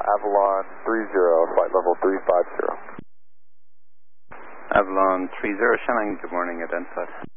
Avalon 30, flight level 350. Avalon 30, Shannon, good morning, identified.